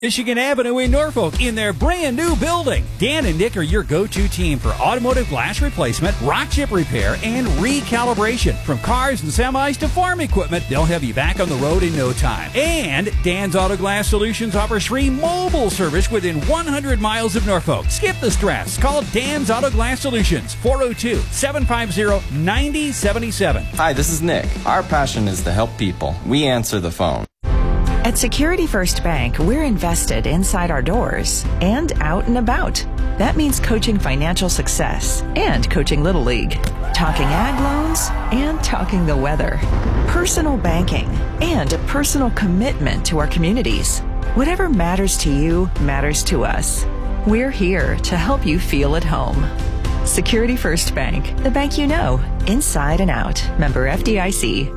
Michigan Avenue in Norfolk in their brand new building. Dan and Nick are your go-to team for automotive glass replacement, rock chip repair, and recalibration. From cars and semis to farm equipment, they'll have you back on the road in no time. And Dan's Auto Glass Solutions offers free mobile service within 100 miles of Norfolk. Skip the stress. Call Dan's Auto Glass Solutions, 402-750-9077. Hi, this is Nick. Our passion is to help people. We answer the phone. At Security First Bank, we're invested inside our doors and out and about. That means coaching financial success and coaching Little League, talking ag loans and talking the weather, personal banking, and a personal commitment to our communities. Whatever matters to you matters to us. We're here to help you feel at home. Security First Bank, the bank you know, inside and out. Member FDIC.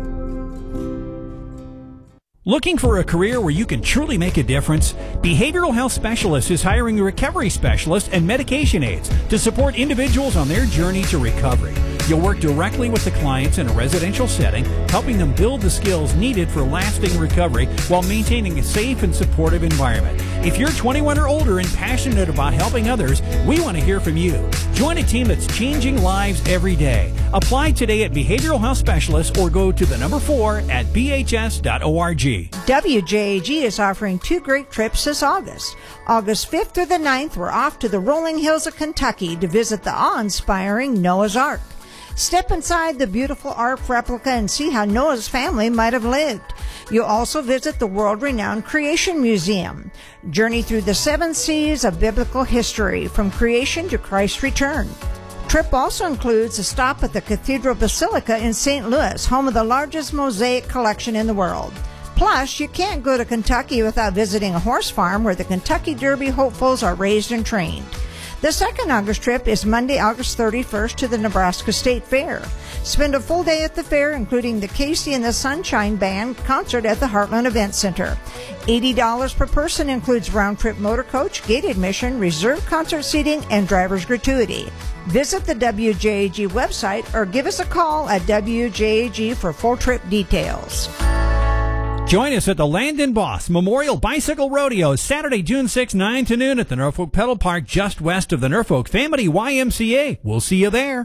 Looking for a career where you can truly make a difference? Behavioral Health Specialist is hiring recovery specialists and medication aides to support individuals on their journey to recovery. You'll work directly with the clients in a residential setting, helping them build the skills needed for lasting recovery while maintaining a safe and supportive environment. If you're 21 or older and passionate about helping others, we want to hear from you. Join a team that's changing lives every day. Apply today at Behavioral Health Specialist or go to the number 4 at bhs.org. WJAG is offering 2 great trips this August. August 5th through the 9th, we're off to the rolling hills of Kentucky to visit the awe-inspiring Noah's Ark. Step inside the beautiful Ark replica and see how Noah's family might have lived. You'll also visit the world-renowned Creation Museum. Journey through the 7 seas of biblical history, from creation to Christ's return. Trip also includes a stop at the Cathedral Basilica in St. Louis, home of the largest mosaic collection in the world. Plus, you can't go to Kentucky without visiting a horse farm where the Kentucky Derby hopefuls are raised and trained. The second August trip is Monday, August 31st to the Nebraska State Fair. Spend a full day at the fair, including the Casey and the Sunshine Band concert at the Heartland Event Center. $80 per person includes round-trip motor coach, gate admission, reserved concert seating, and driver's gratuity. Visit the WJAG website or give us a call at WJAG for full trip details. Join us at the Landon Boss Memorial Bicycle Rodeo Saturday, June 6, 9 to noon at the Norfolk Pedal Park just west of the Norfolk Family YMCA. We'll see you there.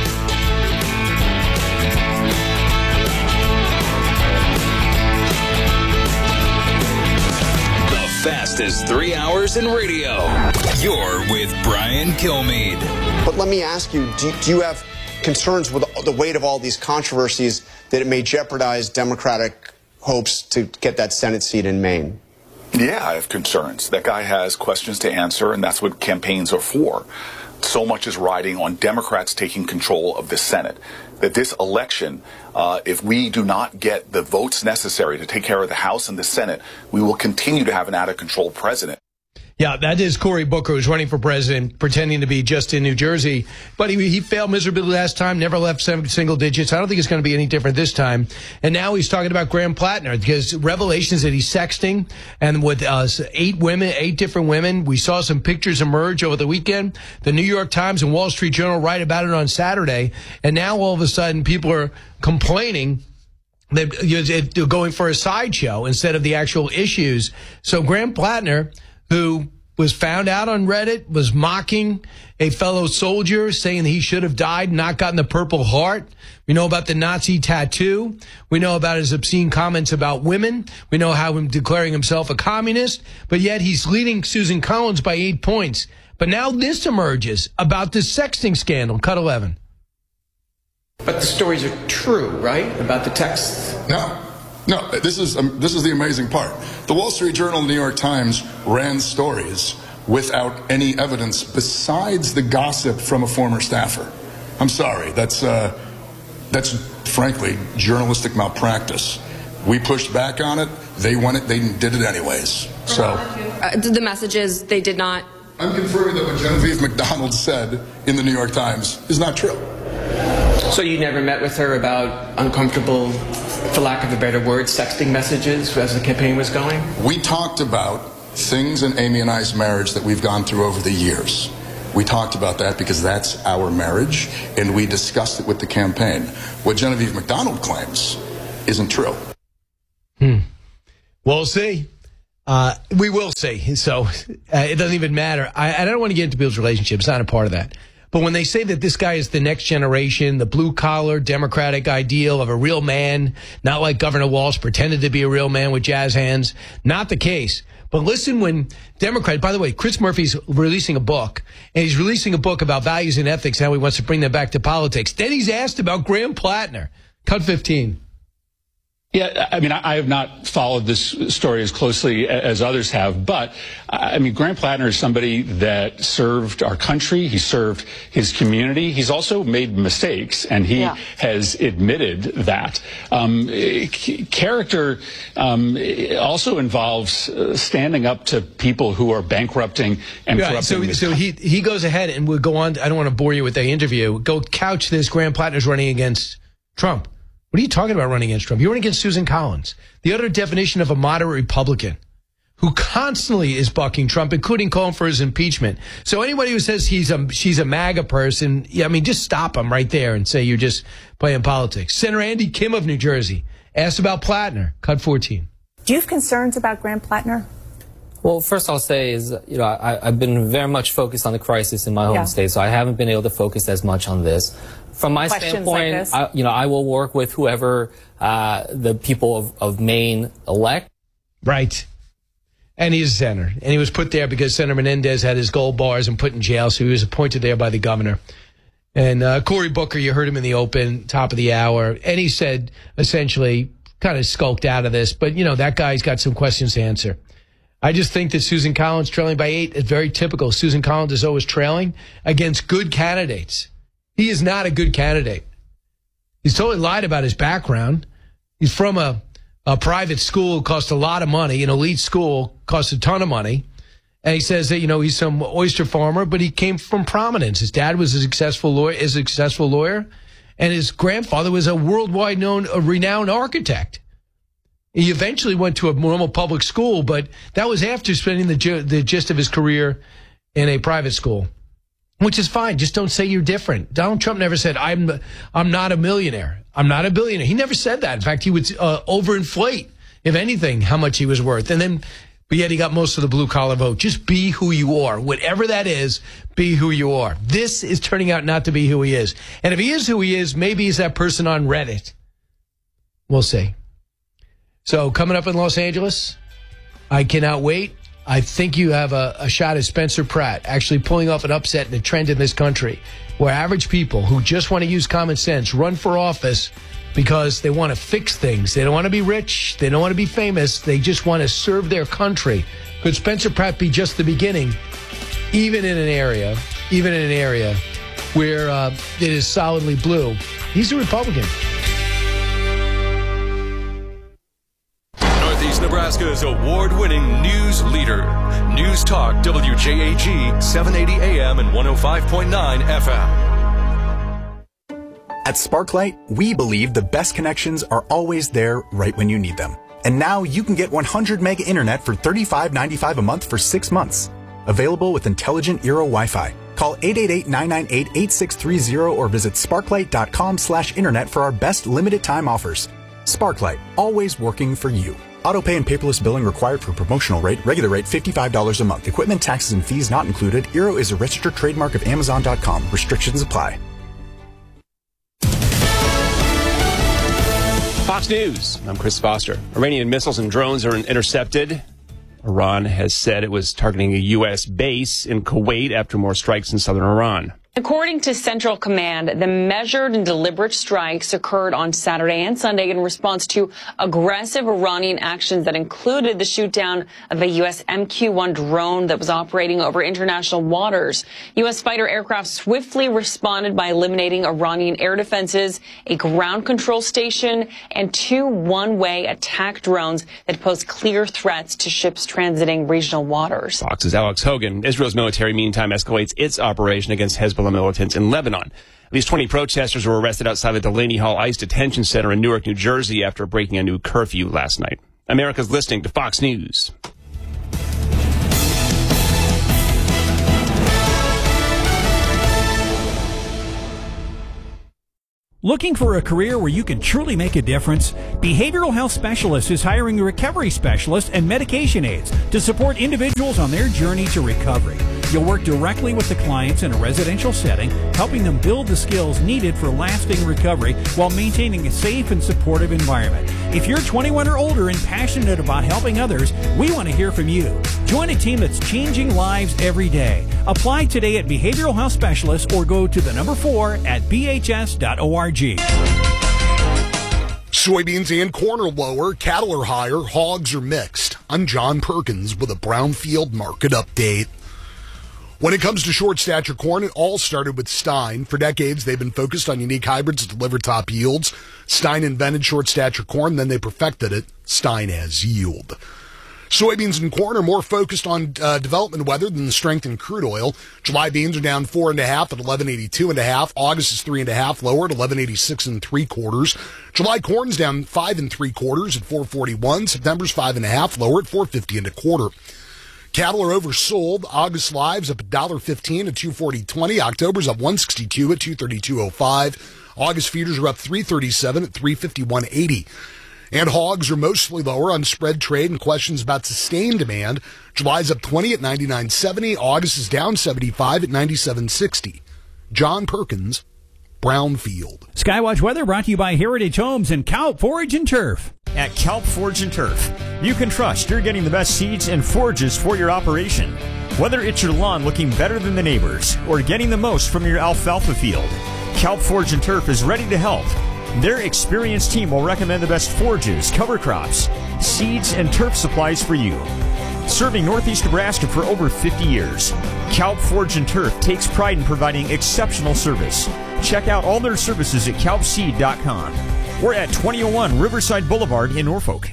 The fastest 3 hours in radio. You're with Brian Kilmeade. But let me ask you, do you have concerns with the weight of all these controversies that it may jeopardize Democratic hopes to get that Senate seat in Maine? Yeah, I have concerns. That guy has questions to answer, and that's what campaigns are for. So much is riding on Democrats taking control of the Senate. That this election, if we do not get the votes necessary to take care of the House and the Senate, we will continue to have an out-of-control president. Yeah, that is Cory Booker, who's running for president, pretending to be just in New Jersey. But he failed miserably last time, never left single digits. I don't think it's going to be any different this time. And now he's talking about Graham Plattner, because revelations that he's sexting, and with 8 different women. We saw some pictures emerge over the weekend. The New York Times and Wall Street Journal write about it on Saturday. And now all of a sudden people are complaining that you're going for a sideshow instead of the actual issues. So Graham Plattner, who was found out on Reddit, was mocking a fellow soldier, saying that he should have died and not gotten the Purple Heart. We know about the Nazi tattoo. We know about his obscene comments about women. We know how him declaring himself a communist. But yet he's leading Susan Collins by 8 points. But now this emerges about this sexting scandal. Cut 11. But the stories are true, right? About the texts? No, this is the amazing part. The Wall Street Journal and New York Times ran stories without any evidence besides the gossip from a former staffer. I'm sorry, that's frankly journalistic malpractice. We pushed back on it. They won it. They did it anyways. So the message is they did not. I'm confirming that what Genevieve McDonald said in the New York Times is not true. So you never met with her about uncomfortable, for lack of a better word, sexting messages as the campaign was going? We talked about things in Amy and I's marriage that we've gone through over the years. We talked about that because that's our marriage, and we discussed it with the campaign. What Genevieve McDonald claims isn't true. We'll see. We will see. So it doesn't even matter. I don't want to get into people's relationships. It's not a part of that. But when they say that this guy is the next generation, the blue-collar Democratic ideal of a real man, not like Governor Walsh pretended to be a real man with jazz hands, not the case. But listen when Democrat, by the way, Chris Murphy's releasing a book, and he's releasing a book about values and ethics, how he wants to bring them back to politics. Then he's asked about Graham Plattner. Cut 15. Yeah, I mean, I have not followed this story as closely as others have, but I mean, Graham Plattner is somebody that served our country. He served his community. He's also made mistakes, and he has admitted that. Character also involves standing up to people who are bankrupting and corrupting. So he goes ahead and we'll go on. I don't want to bore you with the interview. Go couch this. Graham Plattner's running against Trump. What are you talking about running against Trump? You're running against Susan Collins, the other definition of a moderate Republican who constantly is bucking Trump, including calling for his impeachment. So anybody who says she's a MAGA person, I mean, just stop him right there and say you're just playing politics. Senator Andy Kim of New Jersey asked about Plattner. Cut 14. Do you have concerns about Graham Plattner? Well, first I'll say is, I've been very much focused on the crisis in my home state, so I haven't been able to focus as much on this. From my standpoint, I will work with whoever the people of Maine elect. Right. And he's a senator. And he was put there because Senator Menendez had his gold bars and put in jail, so he was appointed there by the governor. And Cory Booker, you heard him in the open, top of the hour, and he said, essentially, kind of skulked out of this, but, that guy's got some questions to answer. I just think that Susan Collins trailing by 8 is very typical. Susan Collins is always trailing against good candidates. He is not a good candidate. He's totally lied about his background. He's from a private school, cost a lot of money, an elite school, cost a ton of money. And he says that, he's some oyster farmer, but he came from prominence. His dad was a successful lawyer, and his grandfather was a worldwide renowned architect. He eventually went to a normal public school, but that was after spending the gist of his career in a private school, which is fine. Just don't say you're different. Donald Trump never said, I'm not a millionaire. I'm not a billionaire. He never said that. In fact, he would overinflate, if anything, how much he was worth. But yet he got most of the blue-collar vote. Just be who you are. Whatever that is, be who you are. This is turning out not to be who he is. And if he is who he is, maybe he's that person on Reddit. We'll see. So coming up in Los Angeles, I cannot wait. I think you have a shot at Spencer Pratt actually pulling off an upset in a trend in this country where average people who just want to use common sense run for office because they want to fix things. They don't want to be rich. They don't want to be famous. They just want to serve their country. Could Spencer Pratt be just the beginning, even in an area where it is solidly blue? He's a Republican. Northeast Nebraska's award-winning news leader. News Talk WJAG 780 AM and 105.9 FM. At Sparklight, we believe the best connections are always there right when you need them. And now you can get 100 meg internet for $35.95 a month for 6 months. Available with intelligent Eero Wi-Fi. Call 888-998-8630 or visit sparklight.com/internet for our best limited time offers. Sparklight, always working for you. Autopay and paperless billing required for promotional rate. Regular rate $55 a month. Equipment, taxes, and fees not included. Eero is a registered trademark of Amazon.com. Restrictions apply. Fox News. I'm Chris Foster. Iranian missiles and drones are intercepted. Iran has said it was targeting a U.S. base in Kuwait after more strikes in southern Iran. According to Central Command, the measured and deliberate strikes occurred on Saturday and Sunday in response to aggressive Iranian actions that included the shoot-down of a U.S. MQ-1 drone that was operating over international waters. U.S. fighter aircraft swiftly responded by eliminating Iranian air defenses, a ground control station, and 2 one-way attack drones that pose clear threats to ships transiting regional waters. Fox's Alex Hogan. Israel's military, meantime, escalates its operation against Hezbollah militants in Lebanon. At least 20 protesters were arrested outside the Delaney Hall ICE detention center in Newark, New Jersey after breaking a new curfew last night. America's listening to Fox News. Looking for a career where you can truly make a difference? Behavioral Health Specialist is hiring recovery specialists and medication aides to support individuals on their journey to recovery. You'll work directly with the clients in a residential setting, helping them build the skills needed for lasting recovery while maintaining a safe and supportive environment. If you're 21 or older and passionate about helping others, we want to hear from you. Join a team that's changing lives every day. Apply today at Behavioral Health Specialist or go to the number 4 at bhs.org. Soybeans and corn are lower, cattle are higher, hogs are mixed. I'm John Perkins with a Brownfield market update. When it comes to short stature corn, it all started with Stein. For decades, they've been focused on unique hybrids to deliver top yields. Stein invented short stature corn, then they perfected it. Stein has yield. Soybeans and corn are more focused on development weather than the strength in crude oil. July beans are down 4.5 at 11.82.5. August is 3.5 lower at 11.86 3/4. July corn's down 5 3/4 at 4.41. September's 5.5 lower at 4.50 1/4. Cattle are oversold. August lives up $1.15 at 240.20. October's up 162 at 232.05. August feeders are up 337 at 351.80. And hogs are mostly lower on spread trade and questions about sustained demand. July's up 20 at 99.70. August is down 75 at 97.60. John Perkins, Brownfield. Skywatch weather brought to you by Heritage Homes and Kalp Forage and Turf. At Kalp Forage and Turf, you can trust you're getting the best seeds and forages for your operation. Whether it's your lawn looking better than the neighbors or getting the most from your alfalfa field, Kalp Forage and Turf is ready to help. Their experienced team will recommend the best forages, cover crops, seeds, and turf supplies for you. Serving Northeast Nebraska for over 50 years, Kalp Forage and Turf takes pride in providing exceptional service. Check out all their services at kalpseed.com. We're at 2001 Riverside Boulevard in Norfolk.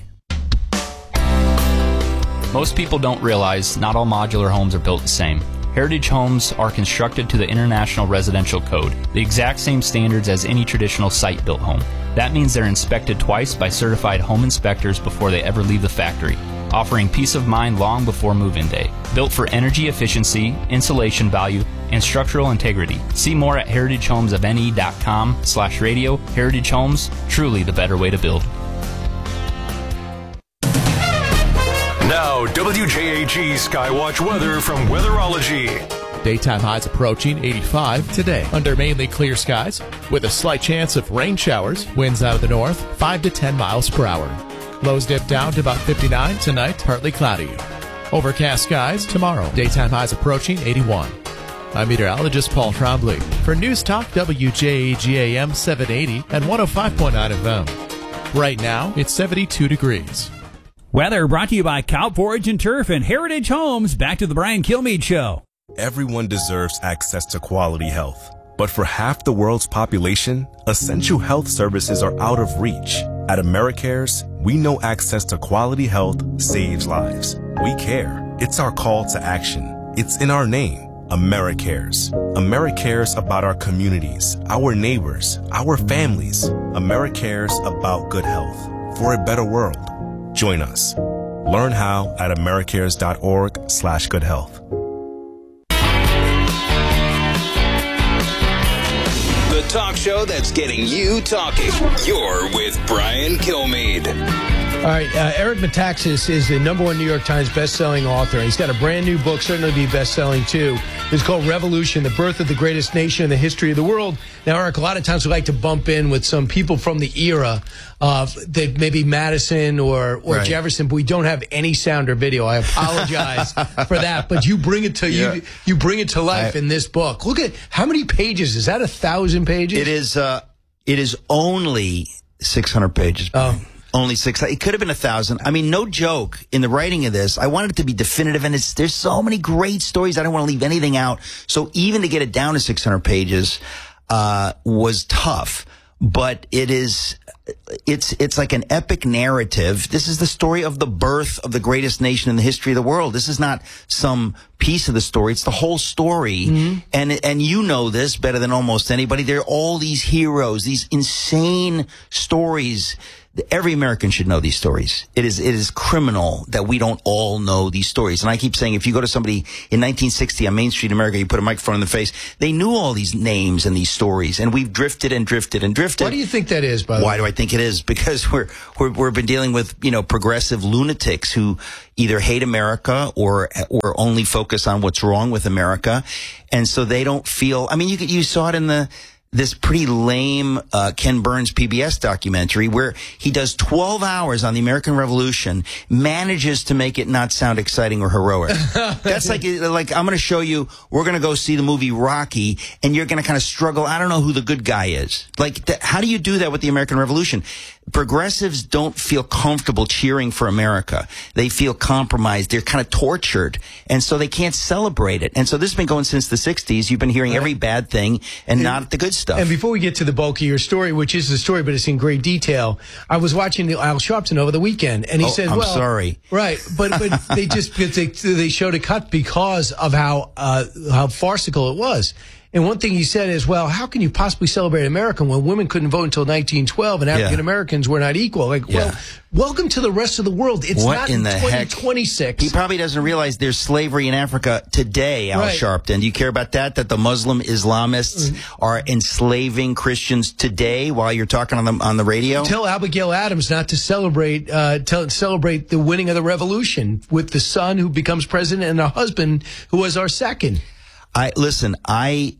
Most people don't realize not all modular homes are built the same. Heritage homes are constructed to the International Residential Code, the exact same standards as any traditional site-built home. That means they're inspected twice by certified home inspectors before they ever leave the factory, offering peace of mind long before move-in day. Built for energy efficiency, insulation value, and structural integrity. See more at heritagehomesofne.com/radio. Heritage Homes, truly the better way to build. Now, WJAG Skywatch weather from Weatherology. Daytime highs approaching 85 today under mainly clear skies with a slight chance of rain showers. Winds out of the north 5 to 10 miles per hour. Lows dip down to about 59 tonight, partly cloudy. Overcast skies tomorrow. Daytime highs approaching 81. I'm meteorologist Paul Trombley for News Talk WJAG AM 780 and 105.9 FM. Right now, it's 72 degrees. Weather brought to you by Kalp Forage and Turf and Heritage Homes. Back to the Brian Kilmeade Show. Everyone deserves access to quality health. But for half the world's population, essential health services are out of reach. At AmeriCares, we know access to quality health saves lives. We care. It's our call to action. It's in our name. AmeriCares. AmeriCares about our communities, our neighbors, our families. AmeriCares about good health for a better world. Join us. Learn how at americares.org/goodhealth. The talk show that's getting you talking. You're with Brian Kilmeade. All right, Eric Metaxas is the #1 New York Times best-selling author. He's got a brand new book, certainly be best-selling too. It's called Revolution, the Birth of the Greatest Nation in the History of the World. Now, Eric, a lot of times we like to bump in with some people from the era of maybe Madison or right. Jefferson, but we don't have any sound or video. I apologize for that, but you bring it to you bring it to life in this book. Look at how many pages. Is that 1,000 pages? It is only 600 pages. Only 600. It could have been 1,000. I mean, no joke. In the writing of this, I wanted it to be definitive, and there's so many great stories. I don't want to leave anything out. So even to get it down to 600 pages was tough. But it's like an epic narrative. This is the story of the birth of the greatest nation in the history of the world. This is not some piece of the story. It's the whole story. Mm-hmm. And you know this better than almost anybody. There are all these heroes, these insane stories Every American should know these stories. It is criminal that we don't all know these stories. And I keep saying, if you go to somebody in 1960 on Main Street in America, you put a microphone in their face, they knew all these names and these stories, and we've drifted and drifted and drifted. Why do you think that is, by the way? Why do I think it is? Because we've been dealing with, progressive lunatics who either hate America or only focus on what's wrong with America. And so they don't feel, you saw it in this pretty lame Ken Burns PBS documentary where he does 12 hours on the American Revolution, manages to make it not sound exciting or heroic. That's like I'm going to show you, we're going to go see the movie Rocky, and you're going to kind of struggle. I don't know who the good guy is. How do you do that with the American Revolution? Progressives don't feel comfortable cheering for America. They feel compromised. They're kind of tortured. And so they can't celebrate it. And so this has been going since the 60s. You've been hearing every bad thing and not the good stuff. And before we get to the bulk of your story, which is the story, but it's in great detail, I was watching Al Sharpton over the weekend, and he said, I'm sorry. Right. But they just, they showed a cut because of how farcical it was. And one thing he said is, well, how can you possibly celebrate America when women couldn't vote until 1912 and African Americans were not equal? Well, welcome to the rest of the world. It's what not in the 2026. He probably doesn't realize there's slavery in Africa today, Al Sharpton. Do you care about that? That the Muslim Islamists are enslaving Christians today while you're talking on the radio? Tell Abigail Adams not to celebrate the winning of the revolution with the son who becomes president and a husband who was our second. My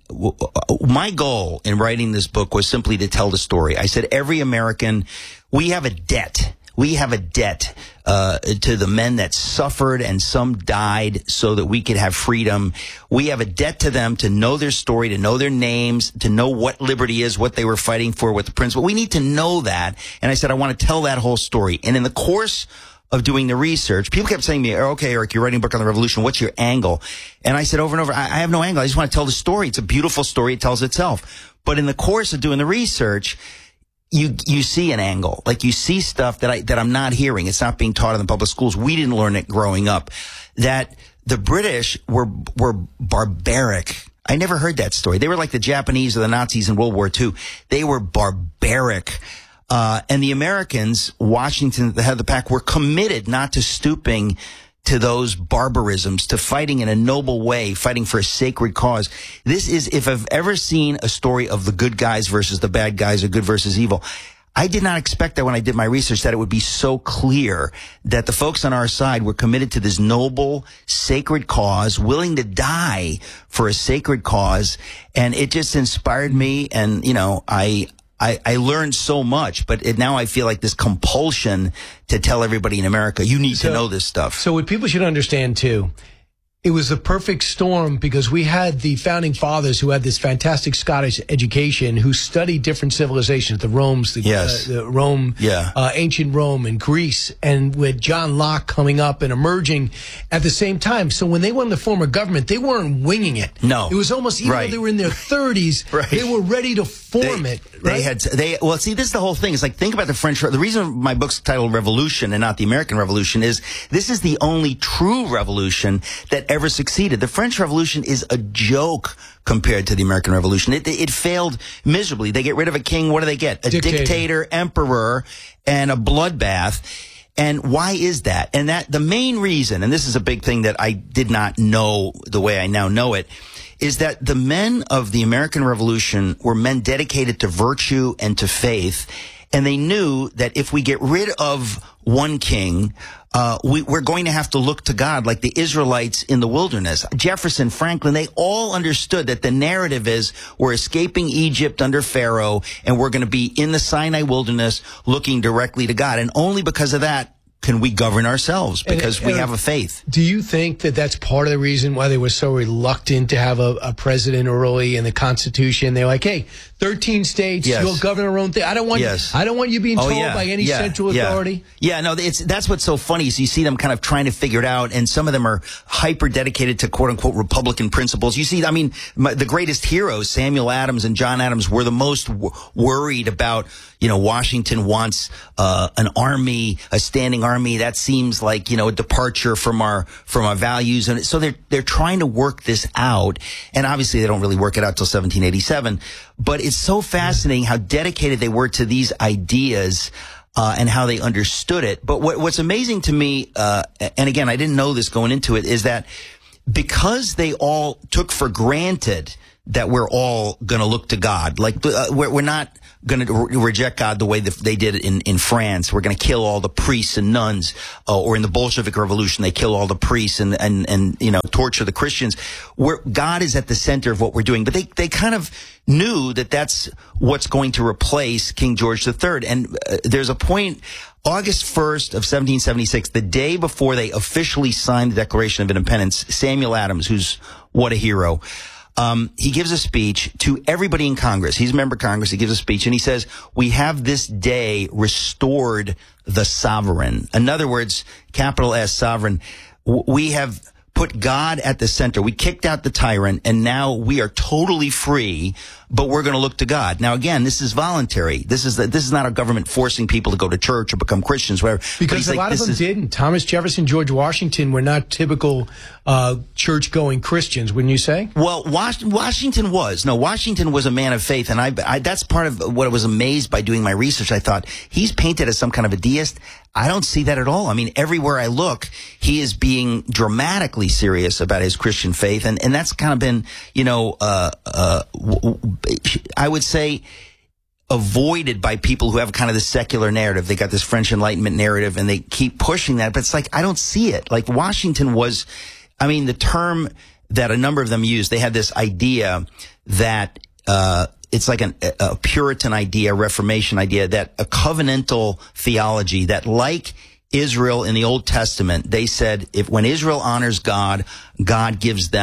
goal in writing this book was simply to tell the story. I said, every American, we have a debt. We have a debt to the men that suffered and some died so that we could have freedom. We have a debt to them to know their story, to know their names, to know what liberty is, what they were fighting for, what the principle. We need to know that. And I said, I want to tell that whole story. And in the course of doing the research, people kept saying to me, okay, Eric, you're writing a book on the revolution. What's your angle? And I said over and over, I have no angle. I just want to tell the story. It's a beautiful story. It tells itself. But in the course of doing the research, you see an angle. Like you see stuff that I'm not hearing. It's not being taught in the public schools. We didn't learn it growing up. That the British were barbaric. I never heard that story. They were like the Japanese or the Nazis in World War II. They were barbaric. And the Americans, Washington at the head of the pack, were committed not to stooping to those barbarisms, to fighting in a noble way, fighting for a sacred cause. This is, if I've ever seen a story of the good guys versus the bad guys or good versus evil, I did not expect that when I did my research that it would be so clear that the folks on our side were committed to this noble, sacred cause, willing to die for a sacred cause. And it just inspired me. And, I learned so much, but now I feel like this compulsion to tell everybody in America, you need to know this stuff. So what people should understand, too, it was the perfect storm because we had the founding fathers who had this fantastic Scottish education who studied different civilizations, the ancient Rome and Greece, and with John Locke coming up and emerging at the same time. So when they wanted to form a government, they weren't winging it. No. It was almost, even though they were in their 30s, they were ready to form it. Right? Well, see, this is the whole thing. It's like, think about the French. The reason my book's titled Revolution and not the American Revolution is this is the only true revolution that ever succeeded. The French Revolution is a joke compared to the American Revolution. It failed miserably. They get rid of a king. What do they get? A dictator, emperor, and a bloodbath. And why is that? And that the main reason, and this is a big thing that I did not know the way I now know it, is that the men of the American Revolution were men dedicated to virtue and to faith. And they knew that if we get rid of one king, we're going to have to look to God like the Israelites in the wilderness. Jefferson, Franklin, they all understood that the narrative is we're escaping Egypt under Pharaoh and we're going to be in the Sinai wilderness looking directly to God. And only because of that can we govern ourselves, because we have a faith. Do you think that that's part of the reason why they were so reluctant to have a president early in the Constitution? They're like, hey, 13 states, you'll govern our own thing. I don't want you being told by any central authority. Yeah, no, that's what's so funny is you see them kind of trying to figure it out, and some of them are hyper dedicated to quote unquote Republican principles. You see, I mean, the greatest heroes, Samuel Adams and John Adams, were the most worried about, Washington wants an army, a standing army. That seems like, a departure from our values. And so they're trying to work this out. And obviously they don't really work it out till 1787. But it's so fascinating how dedicated they were to these ideas. and how they understood it. But what's amazing to me, and again, I didn't know this going into it, is that because they all took for granted that we're all going to look to God. Like, we're not going to reject God the way that they did in France. We're going to kill all the priests and nuns, or in the Bolshevik Revolution, they kill all the priests and torture the Christians. God is at the center of what we're doing. But they kind of knew that that's what's going to replace King George III. And there's a point, August 1st of 1776, the day before they officially signed the Declaration of Independence, Samuel Adams, who's what a hero, he gives a speech to everybody in Congress. He's a member of Congress. He gives a speech, and he says, we have this day restored the sovereign. In other words, capital S, sovereign. We have put God at the center. We kicked out the tyrant, and now we are totally free, but we're going to look to God. Now, again, this is voluntary. This is not a government forcing people to go to church or become Christians, whatever. Because a lot of them didn't. Thomas Jefferson, George Washington were not typical church-going Christians, wouldn't you say? Well, Washington was. No, Washington was a man of faith, and I that's part of what I was amazed by doing my research. I thought, he's painted as some kind of a deist. I don't see that at all. I mean, everywhere I look, he is being dramatically serious about his Christian faith, and that's kind of been, I would say, avoided by people who have kind of the secular narrative. They got this French Enlightenment narrative, and they keep pushing that, but it's like, I don't see it. Like, Washington was, I mean, the term that a number of them used, they had this idea that it's like a Puritan idea, Reformation idea, that a covenantal theology, that like Israel in the Old Testament, they said, when Israel honors God, God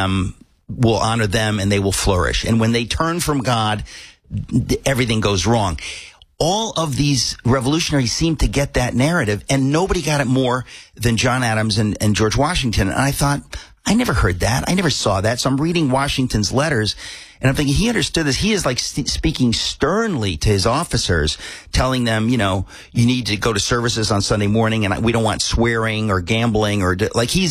will honor them, and they will flourish. And when they turn from God, everything goes wrong. All of these revolutionaries seem to get that narrative, and nobody got it more than John Adams and George Washington. And I thought, I never heard that. I never saw that. So I'm reading Washington's letters, and I'm thinking, he understood this. He is like speaking sternly to his officers, telling them, you need to go to services on Sunday morning, and we don't want swearing or gambling or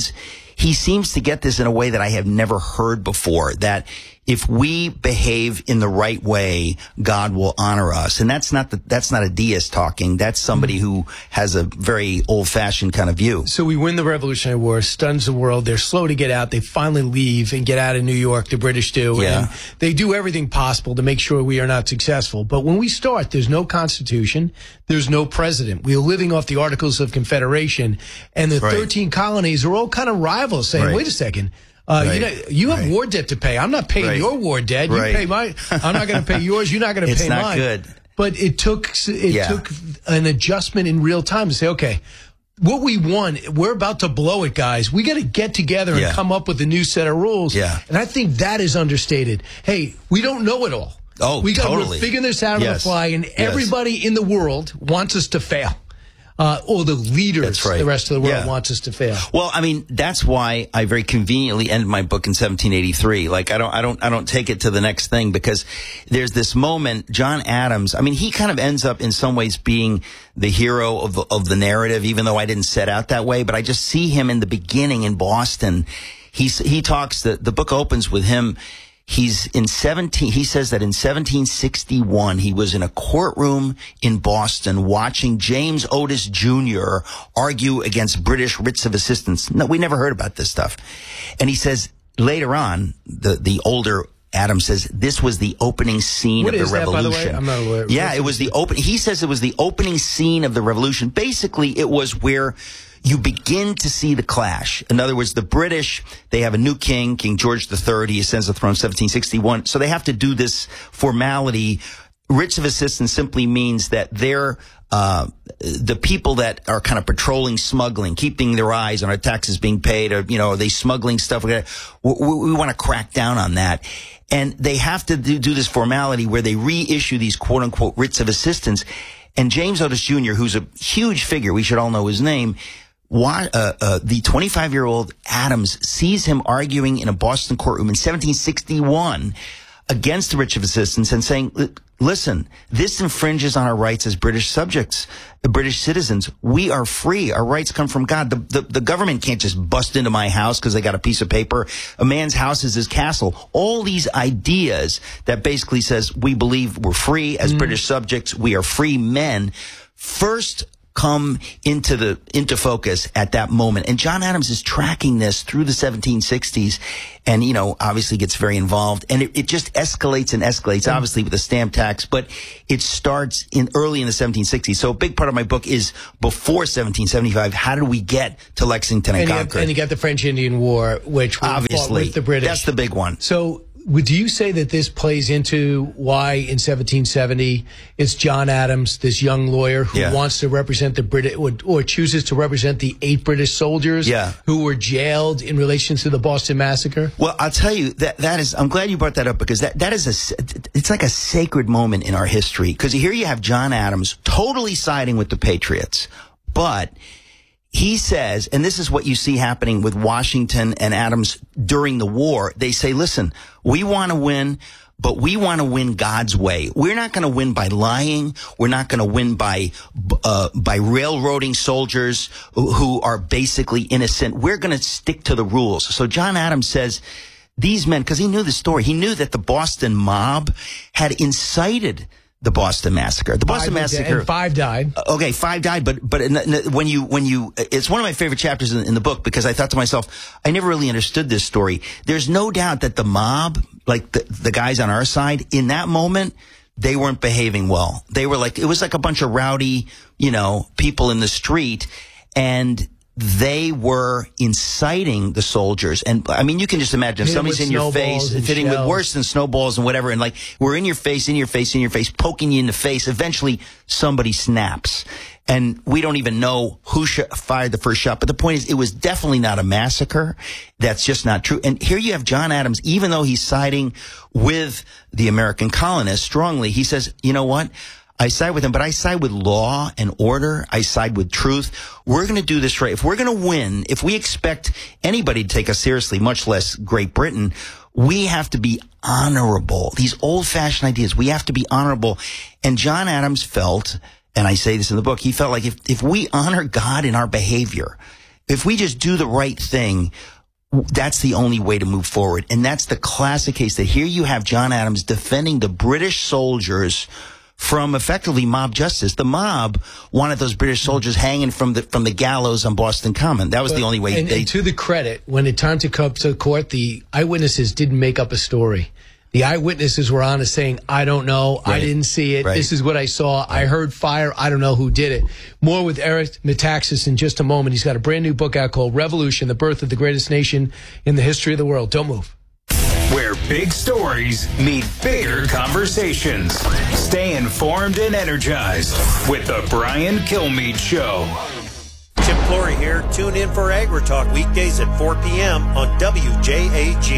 he seems to get this in a way that I have never heard before, that if we behave in the right way, God will honor us. And that's not a deist talking. That's somebody who has a very old-fashioned kind of view. So we win the Revolutionary War, stuns the world. They're slow to get out. They finally leave and get out of New York. The British do. Yeah. And they do everything possible to make sure we are not successful. But when we start, there's no Constitution. There's no president. We are living off the Articles of Confederation. And the 13 colonies are all kind of rivals, saying, wait a second. You have war debt to pay. I'm not paying your war debt. You pay mine. I'm not going to pay yours. You're not going to pay mine. It's not good. But it took an adjustment in real time to say, okay, what we won, we're about to blow it, guys. We got to get together and come up with a new set of rules. Yeah. And I think that is understated. Hey, we don't know it all. Oh, totally. We're figuring this out on the fly, and everybody in the world wants us to fail. Or the leaders, the rest of the world wants us to fail. Well, I mean, that's why I very conveniently end my book in 1783. Like, I don't take it to the next thing, because there's this moment, John Adams, I mean, he kind of ends up in some ways being the hero of the narrative, even though I didn't set out that way. But I just see him in the beginning in Boston. He talks, the book opens with him. He says that in 1761, he was in a courtroom in Boston watching James Otis Jr. argue against British writs of assistance. No, we never heard about this stuff. And he says later on, the older Adams says, this was the opening scene of the revolution. By the way? I'm not aware. Yeah, it was he says it was the opening scene of the revolution. Basically, it was where you begin to see the clash. In other words, the British, they have a new king, King George III. He ascends the throne in 1761. So they have to do this formality. Writs of assistance simply means that they're the people that are kind of patrolling smuggling, keeping their eyes on our taxes being paid, or, are they smuggling stuff? We want to crack down on that. And they have to do this formality where they reissue these quote-unquote writs of assistance. And James Otis Jr., who's a huge figure, we should all know his name, the 25-year-old Adams sees him arguing in a Boston courtroom in 1761 against the writ of assistance and saying, listen, this infringes on our rights as British subjects, British citizens. We are free. Our rights come from God. The government can't just bust into my house because they got a piece of paper. A man's house is his castle. All these ideas that basically says we believe we're free as British subjects. We are free men. first come into focus at that moment. And John Adams is tracking this through the 1760s and, obviously gets very involved. And it just escalates and escalates, obviously, with the stamp tax. But it starts early in the 1760s. So a big part of my book is before 1775. How did we get to Lexington and Concord? And you got the French-Indian War, which obviously fought with the British. That's the big one. So do you say that this plays into why in 1770 it's John Adams, this young lawyer who wants to represent the British or chooses to represent the 8 British soldiers who were jailed in relation to the Boston Massacre? Well, I'll tell you that is. I'm glad you brought that up because that is it's like a sacred moment in our history because here you have John Adams totally siding with the Patriots, but he says, and this is what you see happening with Washington and Adams during the war. They say, listen, we want to win, but we want to win God's way. We're not going to win by lying. We're not going to win by railroading soldiers who are basically innocent. We're going to stick to the rules. So John Adams says, these men, because he knew the story, he knew that the Boston mob had incited the Boston Massacre. The Boston Massacre. And 5 died. Okay, 5 died, but when you, it's one of my favorite chapters in the book because I thought to myself, I never really understood this story. There's no doubt that the mob, like the guys on our side, in that moment, they weren't behaving well. They were like, it was like a bunch of rowdy, people in the street, and they were inciting the soldiers. And I mean, you can just imagine if somebody's in your face, hitting with worse than snowballs and whatever. And like, we're in your face, poking you in the face. Eventually somebody snaps. And we don't even know who fired the first shot. But the point is, it was definitely not a massacre. That's just not true. And here you have John Adams, even though he's siding with the American colonists strongly, he says, you know what? I side with him, but I side with law and order. I side with truth. We're going to do this right. If we're going to win, if we expect anybody to take us seriously, much less Great Britain, we have to be honorable. These old-fashioned ideas, we have to be honorable. And John Adams felt, and I say this in the book, he felt like if we honor God in our behavior, if we just do the right thing, that's the only way to move forward. And that's the classic case that here you have John Adams defending the British soldiers from effectively mob justice. The mob wanted those British soldiers hanging from the gallows on Boston Common. That was the only way. And to the credit, when it time to come to court, the eyewitnesses didn't make up a story. The eyewitnesses were honest, saying, I don't know, I didn't see it, this is what I saw, I heard fire, I don't know who did it. More with Eric Metaxas in just a moment. He's got a brand new book out called Revolution, the Birth of the Greatest Nation in the History of the World. Don't move. Where big stories meet bigger conversations. Stay informed and energized with the Brian Kilmeade Show. Tim Flory here. Tune in for Agri Talk weekdays at 4 p.m. on WJAG.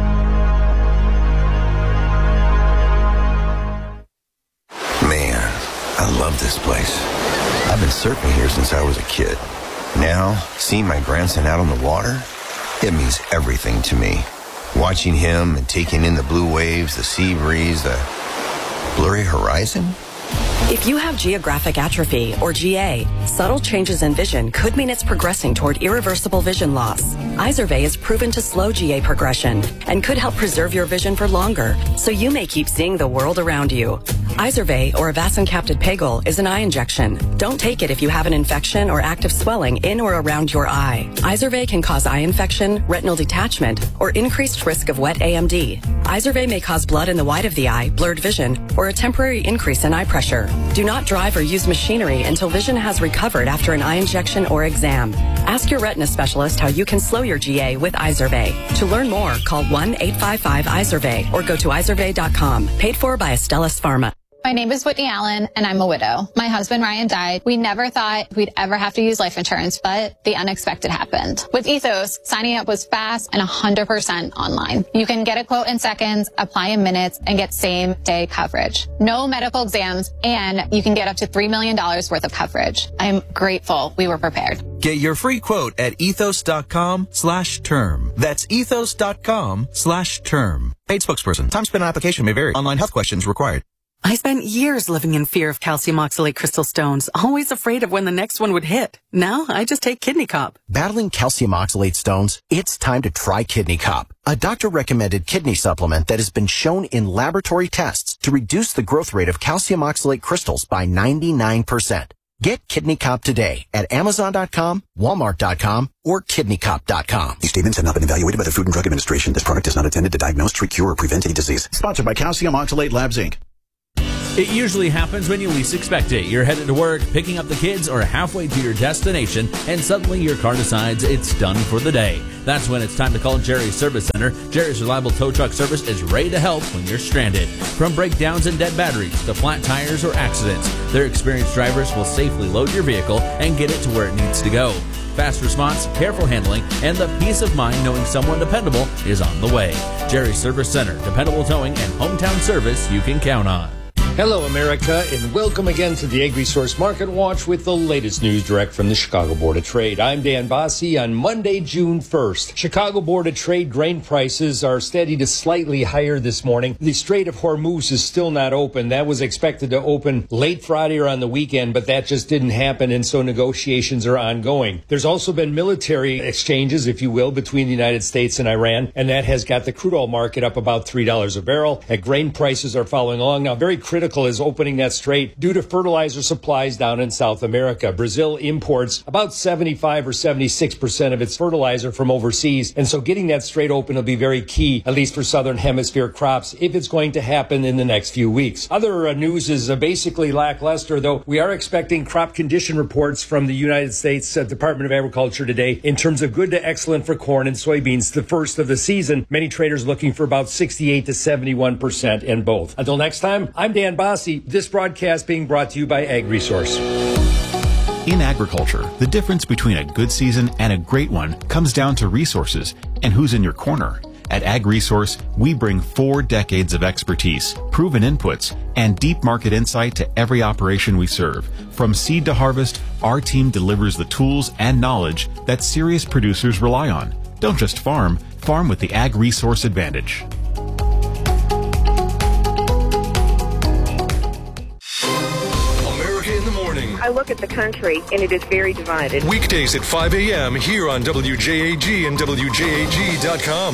Man, I love this place. I've been surfing here since I was a kid. Now, seeing my grandson out on the water, it means everything to me. Watching him and taking in the blue waves, the sea breeze, the blurry horizon. If you have geographic atrophy, or GA, subtle changes in vision could mean it's progressing toward irreversible vision loss. Izervay is proven to slow GA progression and could help preserve your vision for longer, so you may keep seeing the world around you. Izervay, or avacincaptad pegol, is an eye injection. Don't take it if you have an infection or active swelling in or around your eye. Izervay can cause eye infection, retinal detachment, or increased risk of wet AMD. Izervay may cause blood in the white of the eye, blurred vision, or a temporary increase in eye pressure. Do not drive or use machinery until vision has recovered after an eye injection or exam. Ask your retina specialist how you can slow your GA with Izervay. To learn more, call 1-855-IZERVAY or go to izervay.com. Paid for by Astellas Pharma. My name is Whitney Allen, and I'm a widow. My husband, Ryan, died. We never thought we'd ever have to use life insurance, but the unexpected happened. With Ethos, signing up was fast and 100% online. You can get a quote in seconds, apply in minutes, and get same-day coverage. No medical exams, and you can get up to $3 million worth of coverage. I'm grateful we were prepared. Get your free quote at ethos.com/term. That's ethos.com/term. Paid spokesperson. Time spent on application may vary. Online health questions required. I spent years living in fear of calcium oxalate crystal stones, always afraid of when the next one would hit. Now, I just take Kidney Cop. Battling calcium oxalate stones? It's time to try Kidney Cop, a doctor-recommended kidney supplement that has been shown in laboratory tests to reduce the growth rate of calcium oxalate crystals by 99%. Get Kidney Cop today at Amazon.com, Walmart.com, or KidneyCop.com. These statements have not been evaluated by the Food and Drug Administration. This product is not intended to diagnose, treat, cure, or prevent any disease. Sponsored by Calcium Oxalate Labs, Inc. It usually happens when you least expect it. You're headed to work, picking up the kids, or halfway to your destination, and suddenly your car decides it's done for the day. That's when it's time to call Jerry's Service Center. Jerry's Reliable Tow Truck Service is ready to help when you're stranded. From breakdowns and dead batteries to flat tires or accidents, their experienced drivers will safely load your vehicle and get it to where it needs to go. Fast response, careful handling, and the peace of mind knowing someone dependable is on the way. Jerry's Service Center, dependable towing and hometown service you can count on. Hello, America, and welcome again to the AgResource Market Watch with the latest news direct from the Chicago Board of Trade. I'm Dan Bossie. On Monday, June 1st, Chicago Board of Trade grain prices are steady to slightly higher this morning. The Strait of Hormuz is still not open. That was expected to open late Friday or on the weekend, but that just didn't happen, and so negotiations are ongoing. There's also been military exchanges, if you will, between the United States and Iran, and that has got the crude oil market up about $3 a barrel. Grain prices are following along. Now, very critical is opening that strait due to fertilizer supplies down in South America. Brazil imports about 75 or 76% of its fertilizer from overseas, and so getting that strait open will be very key, at least for Southern Hemisphere crops, if it's going to happen in the next few weeks. Other news is basically lackluster, though we are expecting crop condition reports from the United States Department of Agriculture today in terms of good to excellent for corn and soybeans, the first of the season. Many traders looking for about 68 to 71% in both. Until next time, I'm Dan Bossie, this broadcast being brought to you by AgResource. In agriculture, the difference between a good season and a great one comes down to resources and who's in your corner. At AgResource, we bring 4 decades of expertise, proven inputs, and deep market insight to every operation we serve. From seed to harvest, our team delivers the tools and knowledge that serious producers rely on. Don't just farm, farm with the AgResource advantage. I look at the country, and it is very divided. Weekdays at 5 a.m. here on WJAG and WJAG.com.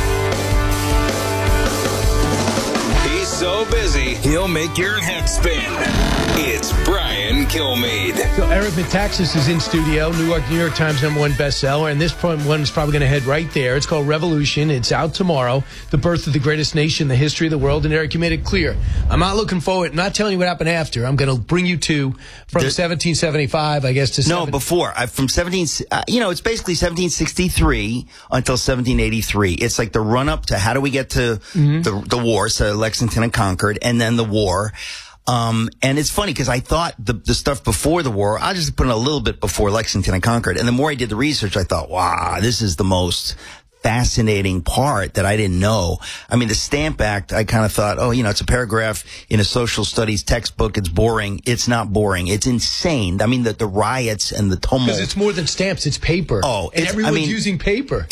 He's so busy, he'll make your head spin. It's Brian Kilmeade. So Eric Metaxas is in studio, New York Times #1 bestseller, and this one is probably going to head right there. It's called Revolution. It's out tomorrow. The birth of the greatest nation in the history of the world. And Eric, you made it clear. I'm not looking forward, not telling you what happened after. I'm going to bring you to from 1775, I guess, to before. From 17. It's basically 1763 until 1783. It's like the run up to how do we get to the war, so Lexington and Concord, and then the war. And it's funny because I thought the stuff before the war, I just put in a little bit before Lexington and Concord. And the more I did the research, I thought, wow, this is the most fascinating part that I didn't know. I mean, the Stamp Act, I kind of thought, it's a paragraph in a social studies textbook. It's boring. It's not boring. It's insane. I mean, the riots and the tumult. Because it's more than stamps. It's paper. And everyone's using paper.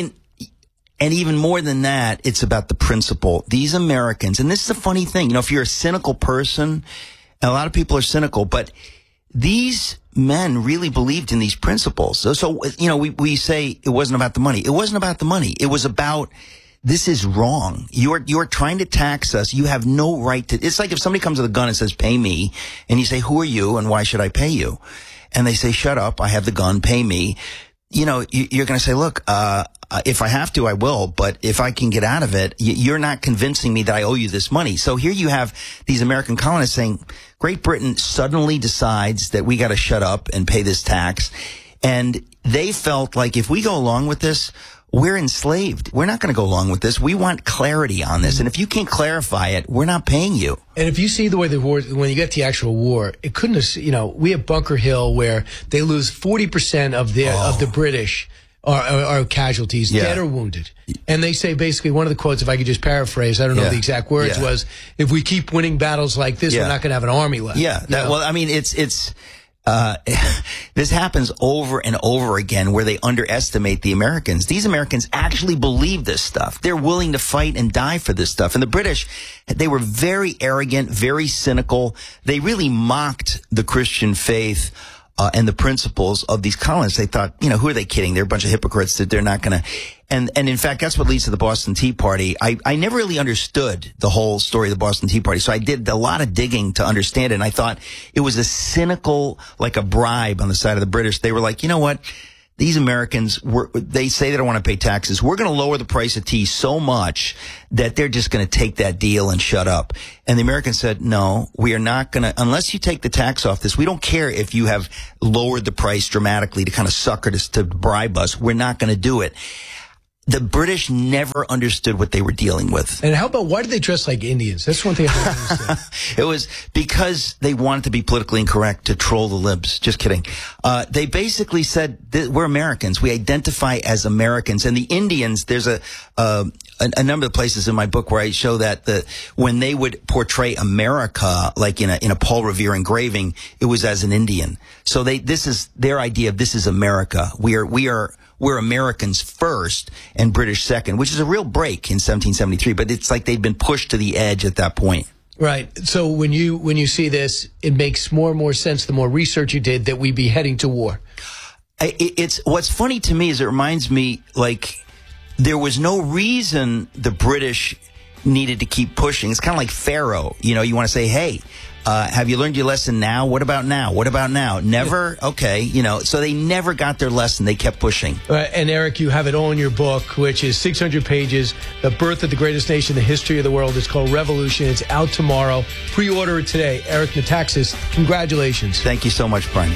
And even more than that, it's about the principle. These Americans, and this is the funny thing, if you're a cynical person, and a lot of people are cynical, but these men really believed in these principles. So we say it wasn't about the money. It wasn't about the money. It was about, this is wrong. You're trying to tax us. You have no right to. It's like if somebody comes with a gun and says, pay me, and you say, who are you and why should I pay you? And they say, shut up, I have the gun, pay me. You're going to say, look, if I have to, I will. But if I can get out of it, you're not convincing me that I owe you this money. So here you have these American colonists saying, Great Britain suddenly decides that we got to shut up and pay this tax. And they felt like if we go along with this, we're enslaved. We're not going to go along with this. We want clarity on this. And if you can't clarify it, we're not paying you. And if you see the way the war, when you get to the actual war, it couldn't have, we have Bunker Hill where they lose 40% of the British are casualties, dead or wounded. And they say basically one of the quotes, if I could just paraphrase, I don't know the exact words, was, if we keep winning battles like this, we're not going to have an army left. This happens over and over again where they underestimate the Americans. These Americans actually believe this stuff. They're willing to fight and die for this stuff. And the British, they were very arrogant, very cynical. They really mocked the Christian faith and the principles of these colonists. They thought, who are they kidding? They're a bunch of hypocrites that they're not going to. And in fact, that's what leads to the Boston Tea Party. I never really understood the whole story of the Boston Tea Party, so I did a lot of digging to understand it, and I thought it was a cynical, like a bribe on the side of the British. They were like, you know what? These Americans, they say they don't want to pay taxes. We're going to lower the price of tea so much that they're just going to take that deal and shut up. And the Americans said, no, we are not going to, unless you take the tax off this, we don't care if you have lowered the price dramatically to kind of sucker us, to bribe us. We're not going to do it. The British never understood what they were dealing with. And how about, why did they dress like Indians? That's one thing I don't understand. It was because they wanted to be politically incorrect, to troll the libs. Just kidding. They basically said, we're Americans. We identify as Americans. And the Indians, there's a number of places in my book where I show that when they would portray America, like in a Paul Revere engraving, it was as an Indian. So this is their idea of this is America. We're Americans first and British second, which is a real break in 1773, but it's like they'd been pushed to the edge at that point. Right. So when you see this, it makes more and more sense the more research you did that we'd be heading to war. It's what's funny to me is it reminds me, like, there was no reason the British needed to keep pushing. It's kind of like Pharaoh. You know, you want to say, hey, have you learned your lesson now? What about now? What about now? Never? Okay. You know, so they never got their lesson. They kept pushing. And Eric, you have it all in your book, which is 600 pages, The Birth of the Greatest Nation, the History of the World. It's called Revolution. It's out tomorrow. Pre-order it today. Eric Metaxas, congratulations. Thank you so much, Brian.